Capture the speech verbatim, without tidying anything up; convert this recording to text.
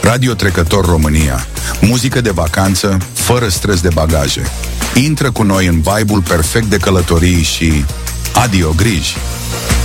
Radio Trecător România. Muzică de vacanță, fără stres de bagaje. Intră cu noi în vibe-ul perfect de călătorii și adio griji.